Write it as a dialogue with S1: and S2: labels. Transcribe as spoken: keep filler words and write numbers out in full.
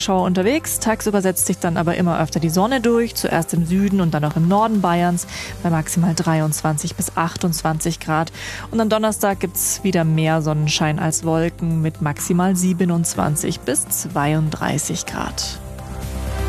S1: Schau unterwegs. Tagsüber setzt sich dann aber immer öfter die Sonne durch, zuerst im Süden und dann auch im Norden Bayerns bei maximal dreiundzwanzig bis achtundzwanzig Grad. Und am Donnerstag gibt's wieder mehr Sonnenschein als Wolken mit maximal siebenundzwanzig bis zweiunddreißig Grad.